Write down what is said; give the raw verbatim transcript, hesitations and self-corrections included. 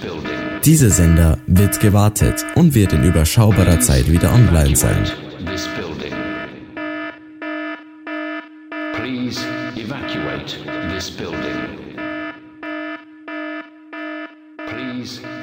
Dieser Sender wird gewartet und wird in überschaubarer Zeit wieder online sein. Please evacuate this building. Please